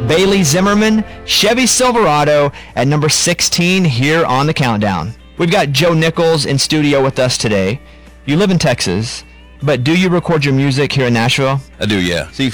Bailey Zimmerman, Chevy Silverado at number 16 here on the countdown. We've got Joe Nichols in studio with us today. You live in Texas, but do you record your music here in Nashville? I do, yeah. See,